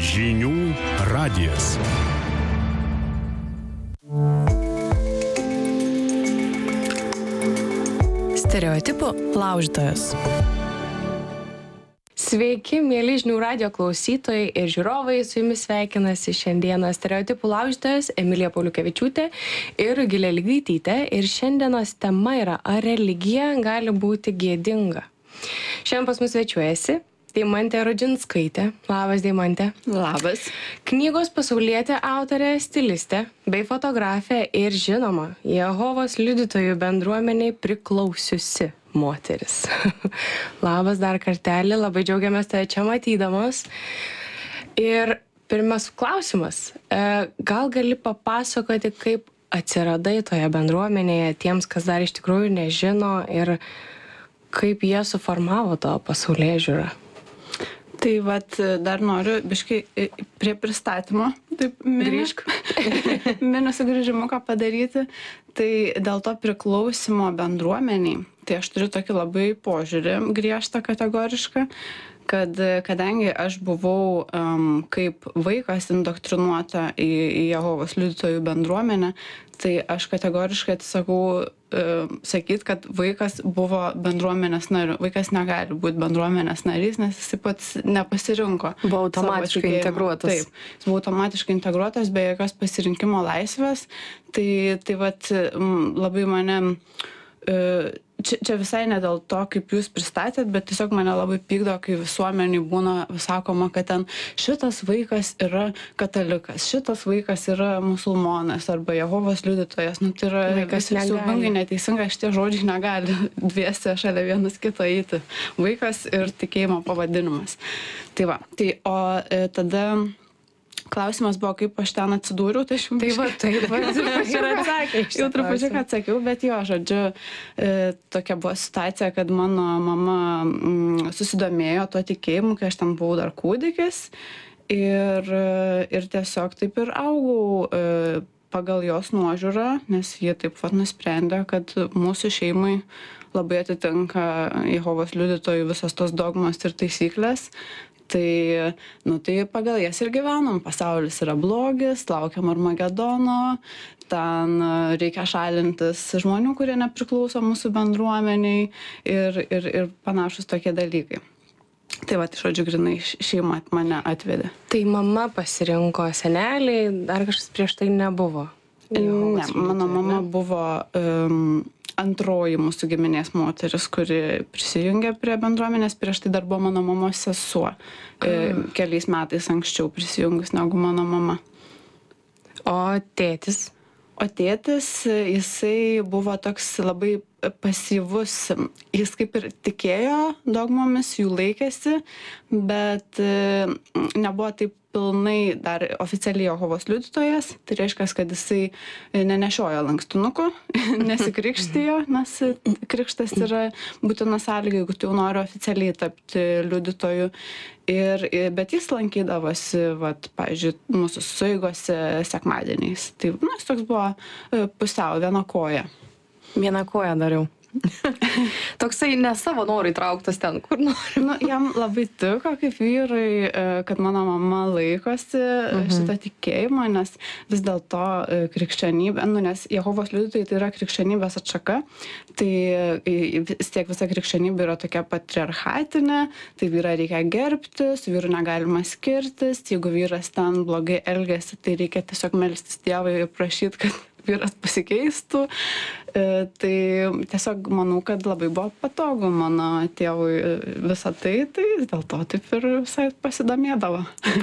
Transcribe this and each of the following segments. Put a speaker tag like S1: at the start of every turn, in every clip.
S1: Žinių radijas.
S2: Stereotipų laužytojas.
S3: Sveiki, mėly Žinių radijo klausytojai ir žiūrovai, su jumis sveikinasi šiandieną stereotipų laužytojas Emilija Pauliukevičiūtė ir Rugilė Ligaitytė. Ir šiandienos tema yra, ar religija gali būti gėdinga. Šiandien pas mus svečiuojasi Deimantė Rudžinskaitė. Labas, Deimantė.
S4: Labas.
S3: Knygos pasaulietė autorė, stilistė bei fotografė ir žinoma, Jehovos liudytojų bendruomeniai priklausiusi moteris. Labas dar kartelį, labai džiaugiamės tave čia matydamos. Ir pirmas klausimas. Gal gali papasakoti, kaip atsiradai toje bendruomenėje tiems, kas dar iš tikrųjų nežino ir kaip jie suformavo to pasaulėžiūrą?
S4: Tai vat dar noriu biškai prie pristatymo, taip mini sugrįžimuką padaryti. Tai dėl to priklausimo bendruomeniai, tai aš turiu tokį labai požiūrį griežtą kategorišką, kad kadangi aš buvau kaip vaikas indoktrinuota į Jehovos liudytojų bendruomenę, tai aš kategoriškai atsisakau sakyt, kad vaikas buvo bendruomenės nariu. Vaikas negali būti bendruomenės narys, nes jis pats nepasirinko.
S3: Buvo automatiškai integruotas.
S4: Taip, jis buvo automatiškai integruotas be jokios pasirinkimo laisvės. Tai vat labai mane... Čia visai ne dėl to, kaip jūs pristatėt, bet tiesiog mane labai pykdo, kai visuomeniai būna sakoma, kad ten šitas vaikas yra katalikas, šitas vaikas yra musulmonas arba Jehovos liudytojas. Tai yra siaubingai neteisinga, šitie žodžiai negali dviese šalia vienas kito eiti. Vaikas ir tikėjimo pavadinimas. Tai va, o tada... Klausimas buvo, kaip aš ten atsidūriau, tai aš jums...
S3: ir atsakė.
S4: Jau trupučiuką atsakiau, bet jo, žodžiu, tokia buvo situacija, kad mano mama susidomėjo tuo tikėjimu, kai aš ten buvau dar kūdikis ir tiesiog taip ir augau pagal jos nuožiūrą, nes jie taip vat nusprendė, kad mūsų šeimai labai atitinka Jehovos liudytojų visos tos dogmos ir taisyklės. Tai pagal jas ir gyvenom. Pasaulis yra blogis, laukiam Armagedono, ten reikia šalintis žmonių, kurie nepriklauso mūsų bendruomeniai ir panašus tokie dalykai. Tai va, žodžiu, grinai šeima mane atvedė.
S3: Tai mama pasirinko, seneliai, dar kažkas prieš tai nebuvo?
S4: Ne, mano mama buvo... antroji mūsų giminės moteris, kuri prisijungė prie bendruomenės, prieš tai dar buvo mano mamos sesuo. Keliais metais anksčiau prisijungus negu mano mama.
S3: O tėtis?
S4: O tėtis, jisai buvo toks labai pasyvus, jis kaip ir tikėjo dogmomis, jų laikėsi, bet nebuvo taip pilnai dar oficialiai Jehovos liudytojas. Tai reiškia, kad jisai nenešiojo lankstinukų, nesikrikštijo, nes krikštas yra būtina sąlyga, jeigu tu jau nori oficialiai tapti liudytoju. Bet jis lankydavosi, pavyzdžiui, mūsų sueigose sekmadieniais. Tai jis toks buvo pusiau, viena koja.
S3: Viena koja dariau. Toksai ne savo norų įtrauktas ten, kur nori.
S4: Jam labai tiko kaip vyrai, kad mano mama laikosi šitą tikėjimą, nes vis dėlto krikščionybė, nes Jehovos liudytojai tai yra krikščionybės atšaka, tai vis tiek visa krikščionybė yra tokia patriarchatinė, tai vyrą reikia gerbti, su vyru negalima skirtis, jeigu vyras ten blogai elgiasi, tai reikia tiesiog melstis Dievui ir prašyti, kad vyras pasikeistų. Tai tiesiog manau, kad labai buvo patogu mano tėvui visą tai dėl to taip ir visai pasidomėdavo.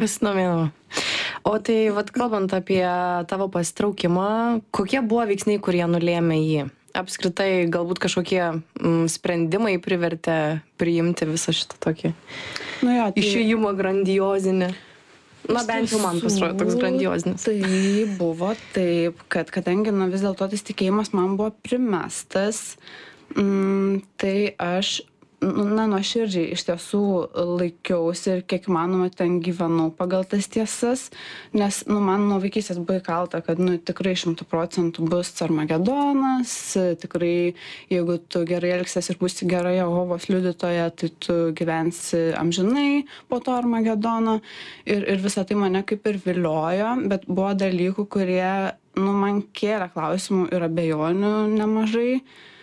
S3: O tai, kalbant apie tavo pasitraukimą, kokie buvo veiksniai, kurie nulėmė jį? Apskritai, galbūt kažkokie sprendimai privertė priimti visą šitą tokį išėjimą grandiozinį? Bent jau man pasirodė toks grandiozinis.
S4: Tai buvo taip, kad kadangi vis dėlto tas tikėjimas man buvo primestas, tai aš nuoširdžiai iš tiesų laikiausi ir kiek įmanoma ten gyvenau pagal tas tiesas, nes man nuo vaikystės buvo įkalta, kad tikrai 100% bus Armagedonas, tikrai jeigu tu gerai elgsies ir būsi gera Jehovos liudytoja, tai tu gyvensi amžinai po to Armagedono ir visą tai mane kaip ir viliojo, bet buvo dalykų, kurie man kėlė klausimų ir abejonių nemažai.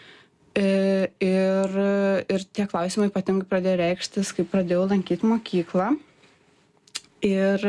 S4: Ir tie klausimai ypatingai pradėjo reikštis, kai pradėjau lankyti mokyklą. Ir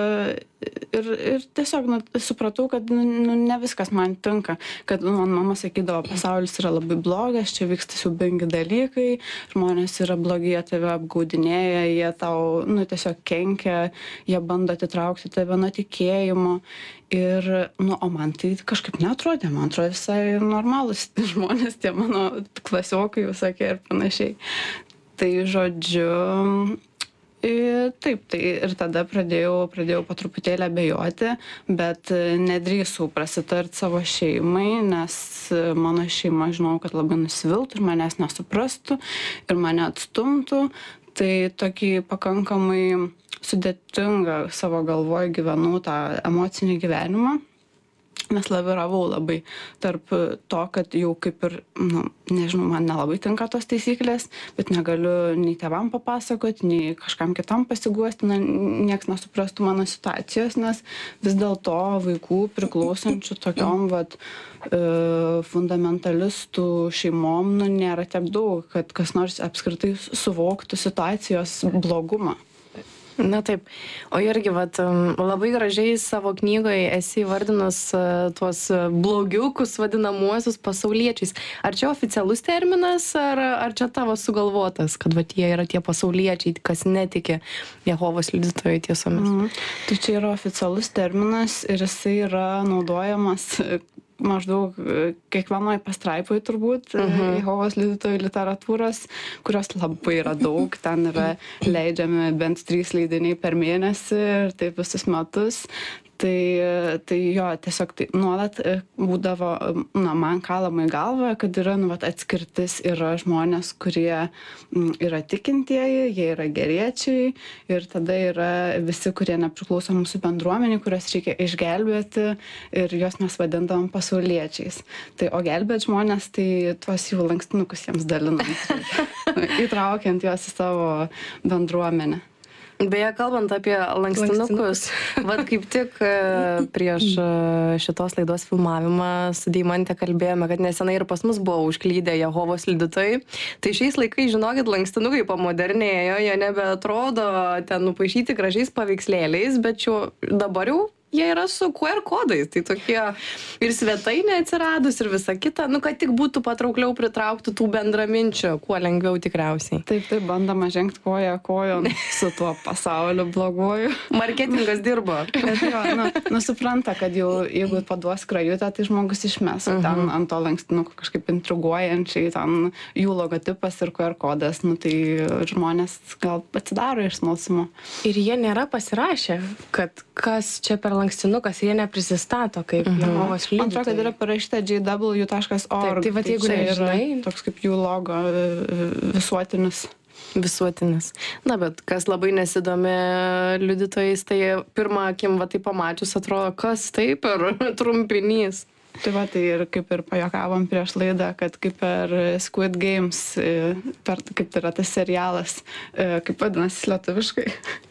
S4: tiesiog supratau, kad ne viskas man tinka, kad man mama sakydavo, pasaulis yra labai blogas, čia vyksta siaubingi dalykai, žmonės yra blogi, jie tave apgaudinėja, jie tau tiesiog kenkia, jie bando atitraukti tave nuo tikėjimo. Ir, o man tai kažkaip neatrodė, man atrodo visai normalus žmonės, tie mano klasiokai visokie ir panašiai. Tai žodžiu, taip, tai ir tada pradėjau po truputėlį abejoti, bet nedrįsau prasitart savo šeimai, nes mano šeima žinau, kad labai nusiviltų ir manęs nesuprastų ir mane atstumtų. Tai tokį pakankamai sudėtingą savo galvoj gyvenau tą emocinį gyvenimą, nes laviravau labai tarp to, kad jau kaip ir, nežinau, man nelabai tinka tos taisyklės, bet negaliu nei tėvam papasakoti, nei kažkam kitam pasiguosti, nieks nesuprastų mano situacijos, nes vis dėlto vaikų priklausančių tokiom fundamentalistų šeimom nėra tiek daug, kad kas nors apskritai suvoktų situacijos blogumą.
S2: Na taip, o irgi labai gražiai savo knygoje esi įvardinus tuos blogiukus vadinamuosius pasauliečiais. Ar čia oficialus terminas, ar čia tavo sugalvotas, kad jie yra tie pasauliečiai, kas netiki Jehovos liudytojų tiesomis?
S4: Tai čia yra oficialus terminas ir jisai yra naudojamas maždaug kiekvienoj pastraipoj turbūt Jehovos liudytojų literatūros, kurios labai yra daug, ten yra leidžiami bent 3 leidiniai per mėnesį ir taip visus metus. Tai jo, tiesiog tai nuolat būdavo, man kalama į galvą, kad yra atskirtis, yra žmonės, kurie yra tikintieji, jie yra geriečiai ir tada yra visi, kurie nepriklauso mūsų bendruomeniai, kurios reikia išgelbėti ir juos mes vadindavom pasauliečiais. Tai o gelbėt žmonės, tai tuos jų lankstinukus jiems dalinant, įtraukiant juos į savo bendruomenę.
S2: Beje, kalbant apie lankstinukus, kaip tik prieš šitos laidos filmavimą su Deimante kalbėjome, kad nesenai ir pas mus buvo užklydę Jehovos liudytojai. Tai šiais laikais, žinokit, lankstinukai pamodernėjo, jie nebeatrodo ten nupaišyti gražiais paveikslėliais, bet dabar jau jie yra su QR kodais, tai tokie ir svetainė atsiradus ir visa kita, kad tik būtų patraukliau pritraukti tų bendraminčių, kuo lengviau tikriausiai.
S4: Taip, bandama žengti kojon su tuo pasauliu bloguoju.
S2: Marketingas dirbo.
S4: Bet jo, supranta, kad jau jeigu paduos krajutę, tai žmogus išmes, ten ant to lankstinuko kažkaip intriguojančiai, ten jų logotipas ir QR kodas, tai žmonės gal atsidaro iš smalsumo.
S3: Ir jie nėra pasirašę, kad kas čia per lankstinukas, jie neprisistato kaip Jehovos liudytojai.
S4: Man atrodo, kad yra parašyta jw.org.
S3: Tai jeigu nežinai,
S4: toks kaip jų logo visuotinis.
S2: Na, bet kas labai nesidomi liudytojais, tai pirmą akim tai pamačius atrodo, kas tai per trumpinys.
S4: Tai ir kaip ir pajuokavom prieš laidą, kad kaip per Squid Games, kaip tai yra tas serialas, kaip vadinasi lietuviškai.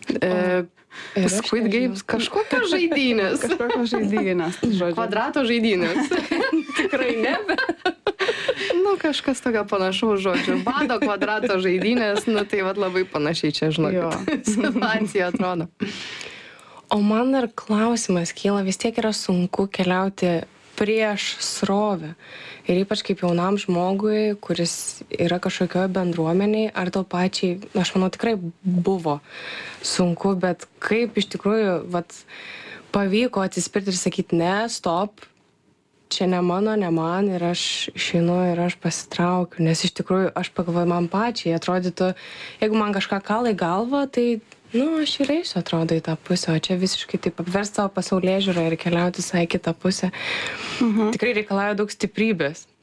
S2: Squid Games, kažkokios žaidynės.
S3: Kvadrato žaidynės.
S2: Tikrai ne, bet kažkas tokio panašaus žodžių. Bado kvadrato žaidynės, tai labai panašiai čia, žinokit, situacija atrodo.
S3: O man dar klausimas kyla, vis tiek yra sunku keliauti prieš srovę. Ir ypač kaip jaunam žmogui, kuris yra kažkokioje bendruomeniai, ar tau pačiai, aš manau, tikrai buvo sunku, bet kaip iš tikrųjų pavyko atsispirti ir sakyti, ne, stop, čia ne mano, ne man, ir aš išeinu ir aš pasitraukiu, nes iš tikrųjų aš pagalvoju, man pačiai atrodytų, jeigu man kažką kala į galvą, tai aš ir eisiu, atrodo, į tą pusę, o čia visiškai taip apversti savo pasaulėžiūrą ir keliauti visai kitą pusę. Tikrai reikalauja daug stiprybės.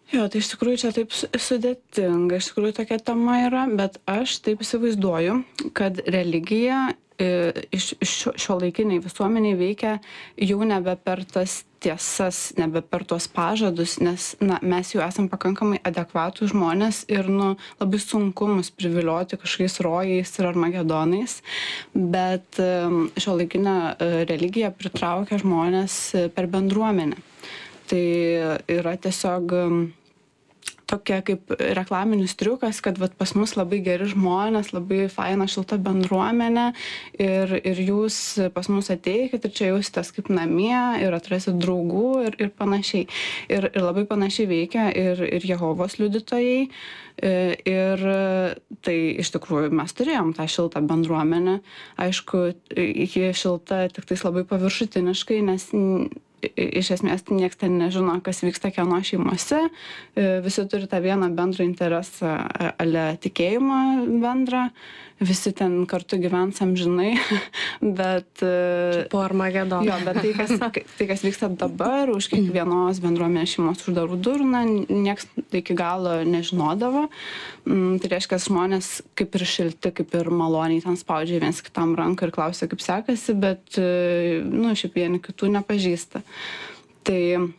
S4: Jo, tai iš tikrųjų čia taip sudėtinga, iš tikrųjų tokia tema yra, bet aš taip įsivaizduoju, kad religija šiuolaikiniai visuomeniai veikia jau nebe per tas tiesas, nebe per tuos pažadus, nes mes jau esam pakankamai adekvatų žmonės ir labai sunku mus privilioti kažkokiais rojais ir armagedonais, bet šiuolaikinė religija pritraukia žmonės per bendruomenę. Tai yra tiesiog tokia kaip reklaminis triukas, kad pas mus labai geri žmonės, labai faina šilta bendruomenė ir jūs pas mus ateikit ir čia jausitės kaip namie ir atrasit draugų ir panašiai. Ir labai panašiai veikia ir Jehovos liudytojai. Ir tai iš tikrųjų mes turėjom tą šiltą bendruomenę. Aišku, ji šilta tik tais labai paviršutiniškai, nes iš esmės nieks ten nežino, kas vyksta kieno šeimose. Visi turi tą vieną bendrą interesą, ale tikėjimą bendrą. Visi ten kartu gyvens amžinai, bet...
S3: Po Armagedono.
S4: Jo, bet tai, kas vyksta dabar, už kiekvienos bendruomenės šeimos uždarų durų, nieks iki galo nežinodavo. Tai reiškia, žmonės kaip ir šilti, kaip ir maloniai ten spaudžia viens kitam ranką ir klausia, kaip sekasi, bet, šiaip vieni kitų nepažįsta. Tai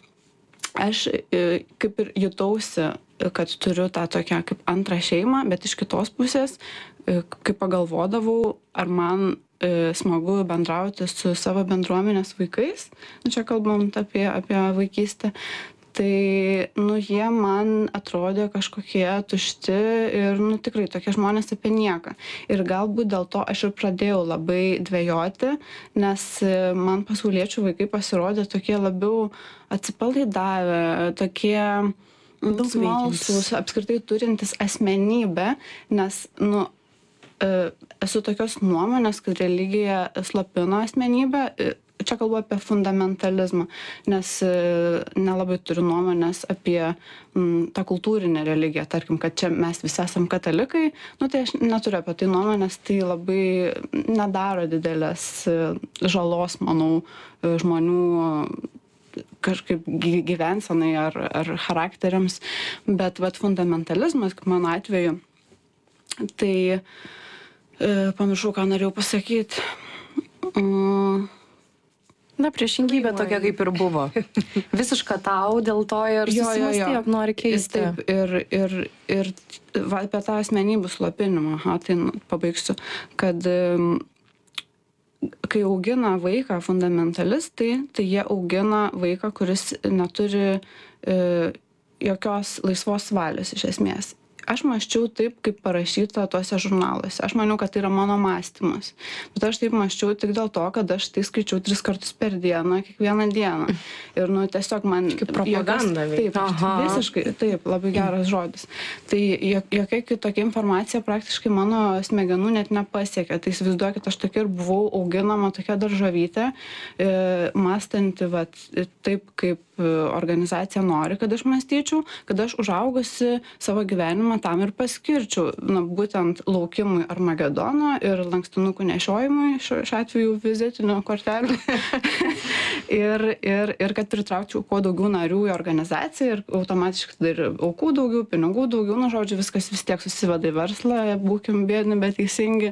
S4: aš kaip ir jutausi, kad turiu tą tokią kaip antrą šeimą, bet iš kitos pusės, kai pagalvodavau, ar man smagu bendrauti su savo bendruomenės vaikais, čia kalbant apie vaikystę, tai, jie man atrodė kažkokie tušti ir, tikrai tokie žmonės apie nieką. Ir galbūt dėl to aš ir pradėjau labai dvejoti, nes man pasauliečių vaikai pasirodė tokie labiau atsipalaidavę, tokie smalsūs, apskritai turintis asmenybę, nes, esu tokios nuomonės, kad religija slopino asmenybę. Čia kalbu apie fundamentalizmą, nes nelabai turiu nuomonės apie tą kultūrinę religiją. Tarkim, kad čia mes visi esam katalikai, tai aš neturiu apie tai nuomonės, tai labai nedaro didelės žalos, manau, žmonių kažkaip gyvensenai ar charakteriams, bet fundamentalizmas, kaip mano atveju, tai pamiršau, ką norėjau pasakyti.
S2: Priešingybė tokia kaip ir buvo. Visiška tau dėl to ir susimąstė, jog nori keisti.
S4: Taip, ir apie tą asmenybių slopinimą, tai pabaigsiu, kad kai augina vaiką fundamentalistai, tai jie augina vaiką, kuris neturi jokios laisvos valios iš esmės. Aš mąsčiau taip, kaip parašyta tuose žurnaluose. Aš maniau, kad tai yra mano mąstymas. Bet aš taip mąsčiau tik dėl to, kad aš tai skaičiau 3 kartus per dieną, kiekvieną dieną. Ir tiesiog man...
S3: Kaip propaganda veikia.
S4: Taip, visiškai, taip, labai geras žodis. Tai jokia kitokia informacija praktiškai mano smegenų net nepasiekė. Tai įsivaizduokit, aš tokia ir buvau auginama tokia daržovytė, mąstanti taip, kaip organizacija nori, kad aš mąstyčiau, kad aš užaugusi savo gyvenimą tam ir paskirčiau, būtent laukimui Armagedono ir lankstinukų nešiojimui, šiuo atveju vizitinių kortelių. ir kad pritraukčiau kuo daugiau narių į organizaciją ir automatiškai dar aukų daugiau, pinigų daugiau, žodžiu, viskas vis tiek susiveda į verslą, būkim biedni, bet teisingi.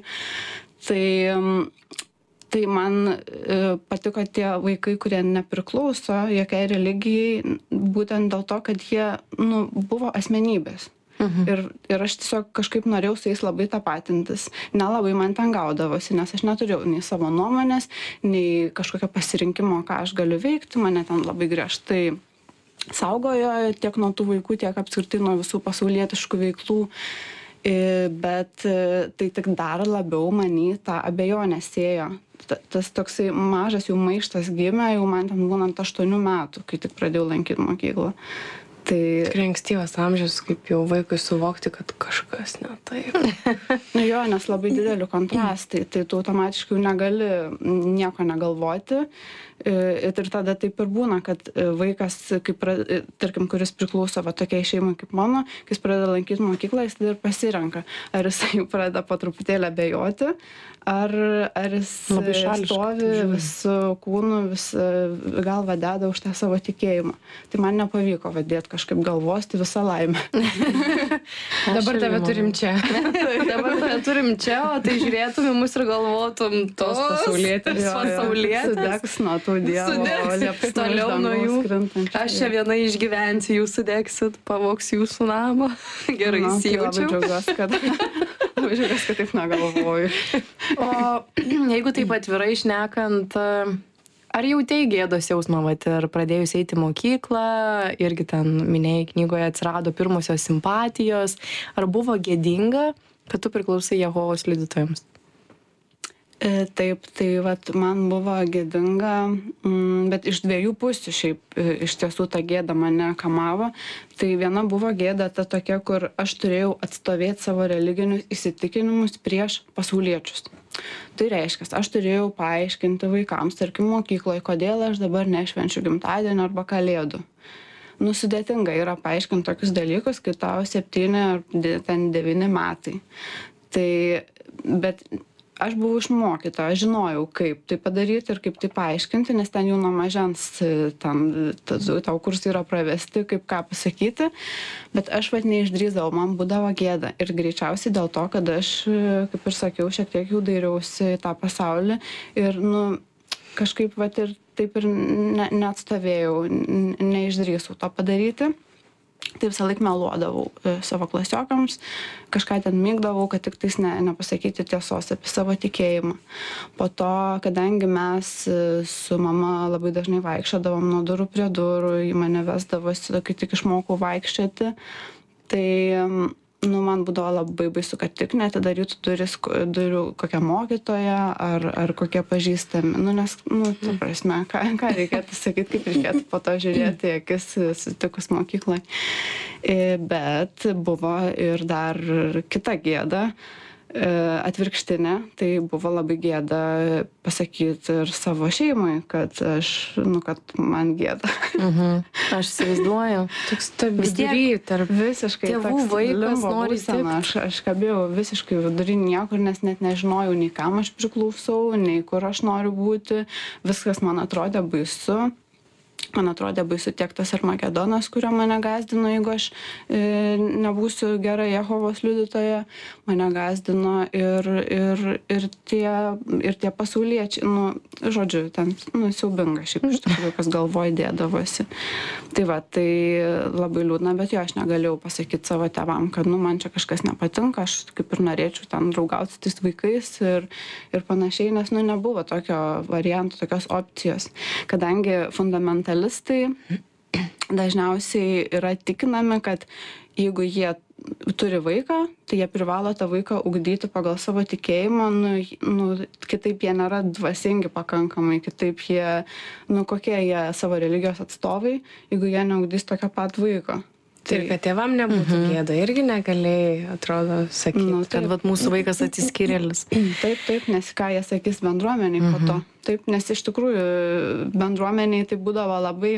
S4: Tai man patiko tie vaikai, kurie nepriklauso jokiai religijai, būtent dėl to, kad jie buvo asmenybės. Ir aš tiesiog kažkaip norėjau su jais labai tapatintis. Nelabai man ten gaudavosi, nes aš neturėjau nei savo nuomonės, nei kažkokio pasirinkimo, ką aš galiu veikti. Mane ten labai griežtai saugojo tiek nuo tų vaikų, tiek apskritai nuo visų pasaulietiškų veiklų. Bet tai tik dar labiau manį tą abejonę sėjo. Tas toksai mažas jau maištas gimė, jau man ten būnant 8 metų, kai tik pradėjau lankyti mokyklą.
S3: Tikrai ankstyvas amžius, kaip jau vaikui suvokti, kad kažkas ne taip.
S4: Jo, nes labai didelių kontrastai, tai tu automatiškai negali nieko negalvoti. Ir tada taip ir būna, kad vaikas, tarkim, kuris priklauso tokiai šeimai kaip mano, kai jis pradeda lankyti mokyklą, jis ir pasirenka, ar jis jau pradeda po truputėlį abejoti, ar jis stovi visų kūnų, galvą deda už tą savo tikėjimą. Tai man nepavyko vadėti kažkaip galvos, tai visa laimė.
S3: Dabar tave turim čia.
S2: Dabar tave turim čia, o tai žiūrėtum į mus ir galvotum, tos pasaulietės.
S4: Sudegs nuo tų dievų, lieps
S2: toliau nuo jų. Aš čia viena išgyvensiu, jūs sudegsit, pavoks jūsų namą. Gerai, įsijaučiau.
S4: Labai džiaugiuosi, kad taip negalvoju.
S2: O jeigu taip atvirai šnekant, ar jautei gėdos jausmą, vat, ir pradėjus eiti į mokyklą, irgi ten minėjai knygoje atsirado pirmosios simpatijos, ar buvo gėdinga, kad tu priklausai Jehovos liudytojams?
S4: Taip, tai vat, man buvo gėdinga, bet iš dviejų pusių šiaip iš tiesų ta gėda mane kamavo. Tai viena buvo gėda ta tokia, kur aš turėjau atstovėti savo religinius įsitikinimus prieš pasauliečius. Tai reiškia, aš turėjau paaiškinti vaikams, tarkim, mokykloje, kodėl aš dabar nešvenčiu gimtadienio arba kalėdų. Sudėtinga yra paaiškinti tokius dalykus, kai tau 7 ar 9 metai. Tai, bet aš buvau išmokyta, aš žinojau, kaip tai padaryti ir kaip tai paaiškinti, nes ten jau nuo mažens tau kursai yra pravesti, kaip ką pasakyti, bet aš neišdrįsdavau, man būdavo gėda ir greičiausiai dėl to, kad aš, kaip ir sakiau, šiek tiek jau dairiausi į tą pasaulį ir kažkaip ir taip ir neatstovėjau, neišdrįsau to padaryti. Tai visą laiką meluodavau savo klasiokams, kažką ten mygdavau, kad tik tais nepasakyti tiesos apie savo tikėjimą. Po to, kadangi mes su mama labai dažnai vaikščiodavom nuo durų prie durų, į mane vesdavosi, kai tik išmokau vaikščioti, tai man būdavo labai baisu, kad tik neatidarytų durų kokią mokytoją ar kokie pažįstami. Nes, ta prasme, ką reikėtų sakyti, kaip reikėtų po to žiūrėti į akis sutikus mokykloje. Bet buvo ir dar kita gėda, atvirkštinė, tai buvo labai gėda pasakyti ir savo šeimai, kad kad man gėda.
S2: Aš įsivaizduoju.
S3: Toks vidury tarp
S4: visiškai
S2: tėvų vaikas nori
S4: dirbti. Aš kabėjau visiškai vidury niekur, nes net nežinojau nei kam aš priklausau, nei kur aš noriu būti. Viskas man atrodė baisu. Man atrodė baisu tiek tas Armagedonas, kurio mane gąsdino, jeigu aš nebūsiu gera Jehovos liudytoja. Mane gąsdino ir tie pasauliečiai, žodžiu, ten siaubinga šiaip iš tikrųjų, kas galvoj dėdavosi. Tai labai liūdna, bet aš negalėjau pasakyti savo tėvam, kad man čia kažkas nepatinka, aš kaip ir norėčiau ten draugauti su tais vaikais ir panašiai, nes nebuvo tokio varianto, tokios opcijos. Kadangi fundamentalistai dažniausiai yra tikinami, kad jeigu jie turi vaiką, tai jie privalo tą vaiką ugdyti pagal savo tikėjimą, kitaip jie nėra dvasingi pakankamai, kitaip jie, kokie jie savo religijos atstovai, jeigu jie neugdys tokio pat vaiko.
S3: Ir kad tėvam nebūtų gėda, irgi negalėjai, atrodo, sakyti.
S2: Kad mūsų vaikas atsiskyrėlis.
S4: Taip, nes ką jie sakys bendruomeniai po to. Taip, nes iš tikrųjų bendruomeniai tai būdavo labai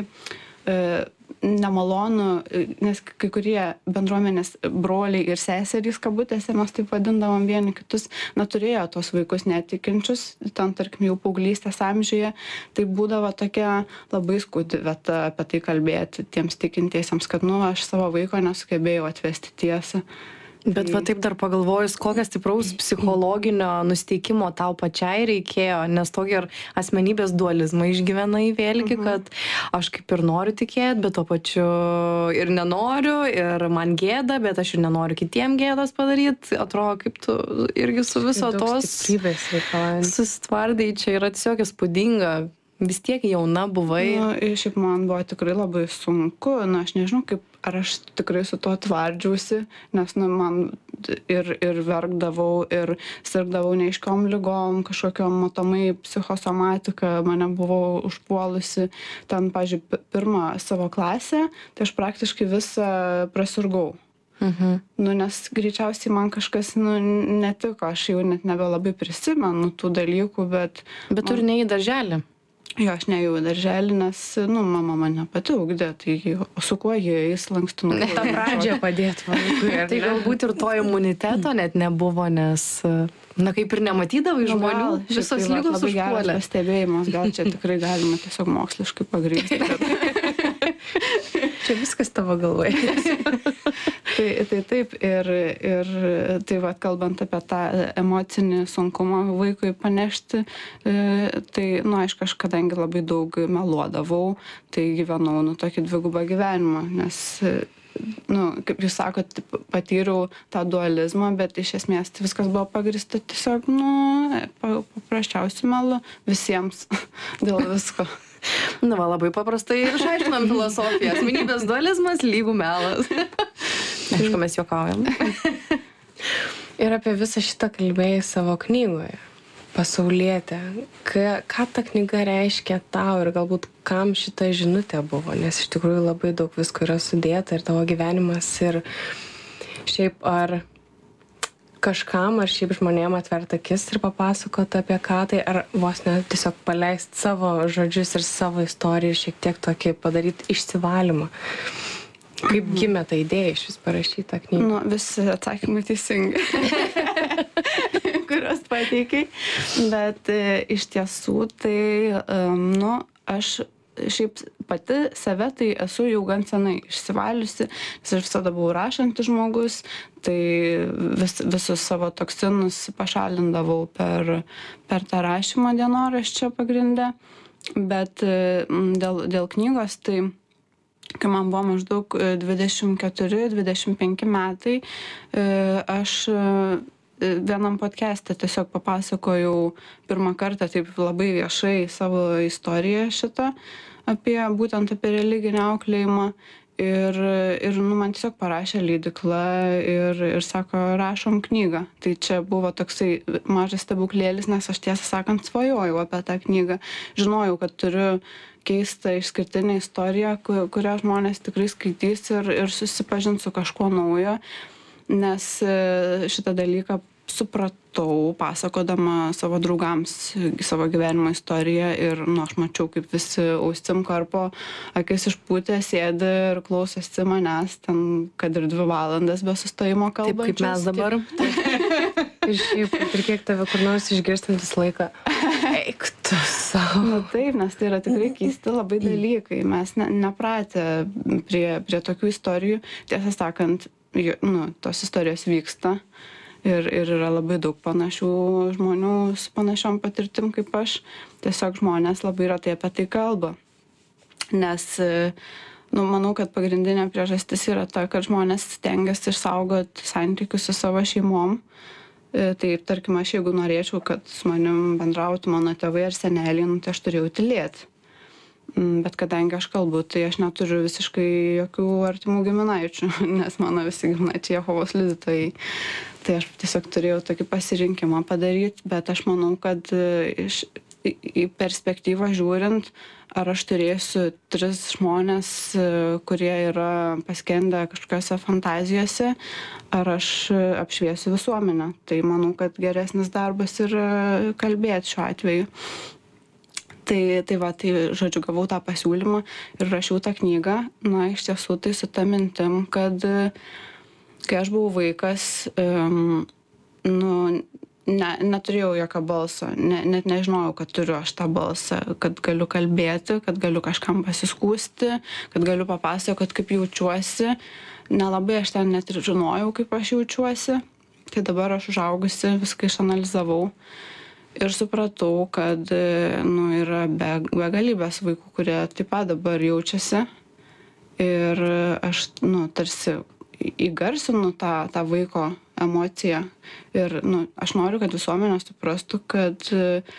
S4: nemalonu, nes kai kurie bendruomenės broliai ir seserys, kabutėse, mes taip vadindavom vieni kitus, turėjo tos vaikus netikinčius, ten tarkim jau paauglystės amžiuje, tai būdavo tokia labai skaudi vieta apie tai kalbėti tiems tikintiesiems, kad aš savo vaiko nesugebėjau atvesti tiesą.
S2: Bet taip dar pagalvojus, kokias stipraus psichologinio nusteikimo tau pačiai reikėjo, nes tokį ir asmenybės dualizmą išgyvenai vėlgi, kad aš kaip ir noriu tikėti, bet tuo pačiu ir nenoriu, ir man gėda, bet aš ir nenoriu kitiem gėdas padaryti. Atrodo, kaip tu irgi su viso tos sustvardai, čia yra tiesiog įspūdinga. Vis tiek jauna buvai.
S4: Šiaip man buvo tikrai labai sunku, aš nežinau, ar aš tikrai su tuo tvardžiausi, nes man ir verkdavau, ir sirgdavau neaiškiom ligom, kažkokiom matomai psichosomatika mane buvo užpuolusi. Ten, pavyzdžiui, pirmą savo klasę, tai aš praktiškai visą prasirgau. Nes greičiausiai man kažkas netiko, aš jau net nebelabai prisimenu tų dalykų, bet...
S2: Bet tu ir ne į darželį.
S4: Jo, aš nejau į darželį, nes, mama mane pati ugdė, tai su kuo jie eis lankstinuku.
S3: Ta pradžia padėtų vaikui.
S2: Tai galbūt ir to imuniteto net nebuvo, nes, kaip ir nematydavai žmonių, visos lygos užpuolė.
S4: Labai geras pastebėjimas, gal čia tikrai galima tiesiog moksliškai pagrįsti.
S3: Čia viskas tavo galvoje.
S4: Tai taip ir tai va, kalbant apie tą emocinį sunkumą vaikui panešti, tai, nu, aišku, aš kadangi labai daug meluodavau, tai gyvenau, nu, tokį dvigubą gyvenimą, nes, nu, kaip jūs sakot, patyriau tą dualizmą, bet iš esmės tai viskas buvo pagrįsta tiesiog, nu, paprasčiausių melų visiems dėl visko.
S2: Nu, va, labai paprastai ir išaiškinam filosofiją. Asmenybės dualizmas lygų melas. Aišku, mes juokaujam.
S3: Ir apie visą šitą kalbėjai savo knygoje, Pasaulietė. Ką ta knyga reiškia tau ir galbūt kam šita žinutė buvo, nes iš tikrųjų labai daug visko yra sudėta ir tavo gyvenimas ir šiaip ar kažkam ar šiaip žmonėm atvert akis ir papasakot apie ką tai, ar vos ne tiesiog paleist savo žodžius ir savo istoriją ir šiek tiek tokį padaryti išsivalymą. Kaip gimė ta idėja iš vis parašyti tą knygą?
S4: Nu, visi atsakymai teisingi, kuriuos pateikai, bet iš tiesų tai, nu, aš šiaip pati save tai esu jau gan senai išsivaliusi, nes aš visada buvau rašantis žmogus, tai visus savo toksinus pašalindavau per tą rašymą dienoraščio pagrindę, bet dėl knygos tai kai man buvo maždaug 24-25 metai, aš vienam podcast'e tiesiog papasakojau pirmą kartą taip labai viešai savo istoriją šitą, būtent apie religinį auklėjimą. Ir nu, man tiesiog parašė leidykla ir sako, rašom knygą. Tai čia buvo toksai mažas stebuklėlis, nes aš tiesą sakant svajojau apie tą knygą. Žinojau, kad turiu keistą išskirtinę istoriją, kurią žmonės tikrai skaitys ir susipažins su kažkuo naujo, nes šitą dalyką supratau pasakodama savo draugams savo gyvenimo istoriją ir, nu, aš mačiau, kaip visi ausim karpo, akis išpūtę, sėdi ir klausosi manęs, ten, kad ir 2 valandas be sustojimo kalbančios.
S2: Taip, kaip mes dabar.
S3: Ir šiaip, ir kiek tave kur nors išgirstant visą laiką, eik tu savo.
S4: Nu taip, nes tai yra tikrai keisti labai dalykai. Mes nepratę prie tokių istorijų. Tiesą sakant, nu, tos istorijos vyksta. Ir yra labai daug panašių žmonių su panašiom patirtim kaip aš. Tiesiog žmonės labai retai apie tai kalba. Nes, nu, manau, kad pagrindinė priežastis yra ta, kad žmonės stengiasi išsaugoti santykius su savo šeimom. Tai, tarkim, aš jeigu norėčiau, kad su manim bendrautų mano tėvai ar seneliai, nu, tai aš turėjau tylėti. Bet kadangi aš kalbu, tai aš neturiu visiškai jokių artimų giminaičių, nes mano visi giminaičiai Jehovos liudytojai. Tai aš tiesiog turėjau tokį pasirinkimą padaryti, bet aš manau, kad į perspektyvą žiūrint, ar aš turėsiu 3 žmonės, kurie yra paskendę kažkokiose fantazijose, ar aš apšviesiu visuomenę. Tai manau, kad geresnis darbas yra kalbėti šiuo atveju. Tai va, tai žodžiu, gavau tą pasiūlymą ir rašiau tą knygą. Na, iš tiesų tai su ta mintim, kad kai aš buvau vaikas, nu, neturėjau jokio balso, net nežinojau, kad turiu aš tą balsą, kad galiu kalbėti, kad galiu kažkam pasiskųsti, kad galiu papasakot, kaip jaučiuosi. Nelabai aš ten net ir žinojau, kaip aš jaučiuosi. Tai dabar aš užaugusi, viską išanalizavau. Ir supratau, kad, nu, yra begalybės vaikų, kurie taip pat dabar jaučiasi. Ir aš, nu, tarsi įgarsinu tą vaiko emociją. Ir, nu, aš noriu, kad visuomenė suprastų, kad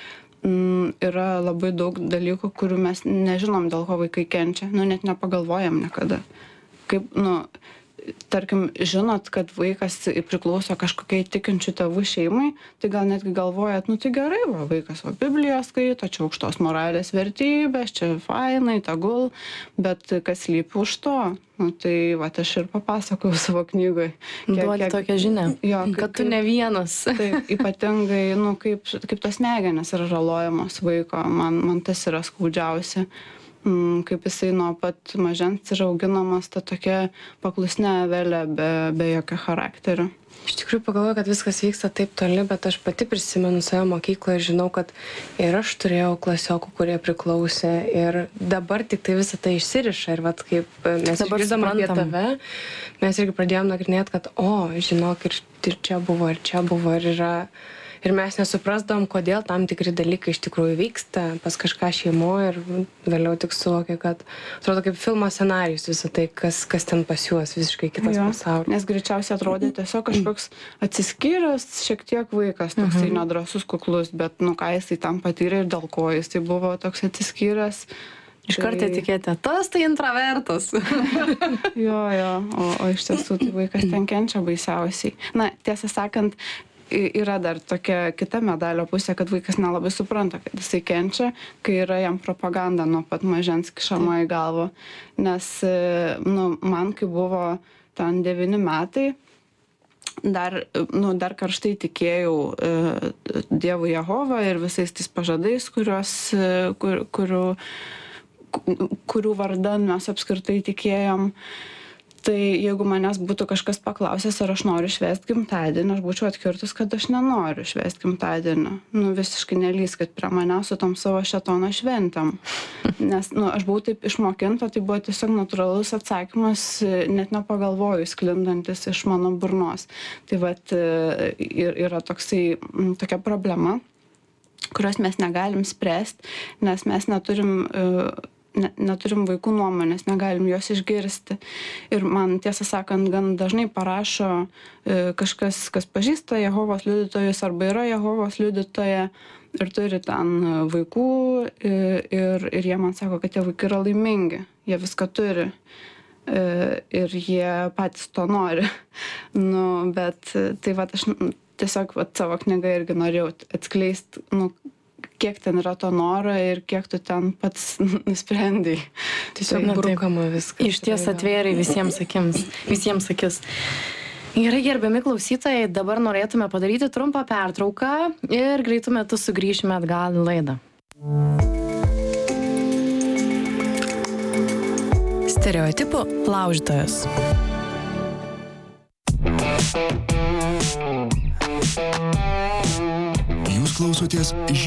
S4: yra labai daug dalykų, kurių mes nežinom, dėl ko vaikai kenčia. Nu, net nepagalvojam niekada. Kaip, nu, tarkim, žinot, kad vaikas priklauso kažkokiai tikinčių tėvų šeimai, tai gal netgi galvojat, nu tai gerai, va, vaikas va Bibliją skaito, čia aukštos moralės vertybės, čia fainai, tegul, bet kas slypi už to? Nu tai va, aš ir papasakojau savo knygoj.
S2: Duodi tokią žinią,
S4: jo,
S2: kad tu ne vienas.
S4: Taip, ypatingai, nu, kaip tos smegenys yra žalojamos vaiko, man tas yra skaudžiausia. Kaip jisai nuo pat mažens yra auginamas ta tokia paklusne avelė be jokio charakterio.
S3: Iš tikrųjų pagalvoju, kad viskas vyksta taip toli, bet aš pati prisimenu savo mokyklą ir žinau, kad ir aš turėjau klasiokų, kurie priklausė ir dabar tik tai visą tai išsiriša ir vat kaip mes išgirdom apie tave, mes irgi pradėjom nagrinėti, kad žinok, ir čia buvo, ir yra. Ir mes nesuprasdavom, kodėl tam tikri dalykai iš tikrųjų vyksta pas kažką šeimoje ir vėliau tik suvokė, kad atrodo kaip filmo scenarijus visą tai, kas ten pas juos, visiškai kitas pasaulis.
S4: Nes greičiausiai atrodė tiesiog kažkoks atsiskyręs šiek tiek vaikas, toksai nedrasus, kuklus, bet ką jisai tam patyrė ir dėl ko jisai buvo toks atsiskyręs.
S2: Iš karto etiketė, tas tai intravertas.
S4: Jo, o iš tiesų tai vaikas ten kenčia baisiausiai. Na, tiesą sakant, yra dar tokia kita medalio pusė, kad vaikas nelabai supranta, kad jisai kenčia, kai yra jam propaganda nuo pat mažens kišama į galvą. Nes man, kai buvo ten 9 metai, dar karštai tikėjau Dievu Jehovą ir visais tais pažadais, kurių vardan mes apskritai tikėjom. Tai jeigu manęs būtų kažkas paklausęs, ar aš noriu švęsti gimtadienį, aš būčiau atkirtus, kad aš nenoriu švęsti gimtadienį. Visiškai nelyskit prie manęs su tom savo šėtono šventėm. Nes aš buvau taip išmokinta, tai buvo tiesiog natūralus atsakymas, net nepagalvojus, sklindantis iš mano burnos. Tai vat yra tokia problema, kurios mes negalim spręsti, nes mes neturim vaikų nuomonės, negalim jos išgirsti. Ir man, tiesą sakant, gan dažnai parašo kažkas, kas pažįsta Jehovos liudytojus arba yra Jehovos liudytoja ir turi ten vaikų ir jie man sako, kad tie vaikai yra laimingi, jie viską turi ir jie patys to nori. Bet tai aš tiesiog savo knygą irgi norėjau atskleisti, kiek ten yra to noro ir kiek tu ten pats nusprendai.
S3: Tiesiog brukama viskas.
S2: Iš ties atvėrė visiems akis. Gerai, gerbiami klausytojai, dabar norėtume padaryti trumpą pertrauką ir greitu metu sugrįšime atgal į laidą. Stereotipų laužytojas.
S1: Jūs klausotės